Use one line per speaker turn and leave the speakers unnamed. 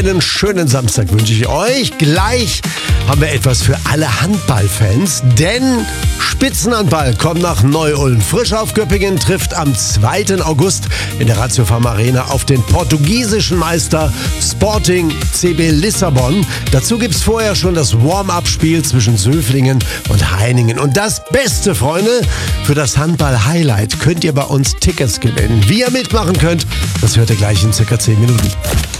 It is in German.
Einen schönen Samstag wünsche ich euch. Gleich haben wir etwas für alle Handballfans, denn Spitzenhandball kommt nach Neu-Ulm. Frisch auf Göppingen trifft am 2. August in der Ratio Farm Arena auf den portugiesischen Meister Sporting CB Lissabon. Dazu gibt es vorher schon das Warm-up-Spiel zwischen Söflingen und Heiningen. Und das Beste, Freunde, für das Handball-Highlight könnt ihr bei uns Tickets gewinnen. Wie ihr mitmachen könnt, das hört ihr gleich in circa 10 Minuten.